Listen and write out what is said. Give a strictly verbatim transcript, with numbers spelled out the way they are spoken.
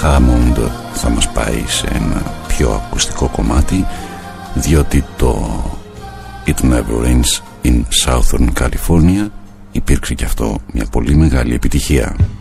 Hammond θα μας πάει σε ένα πιο ακουστικό κομμάτι, διότι το It Never Rains in Southern California υπήρξε και αυτό μια πολύ μεγάλη επιτυχία.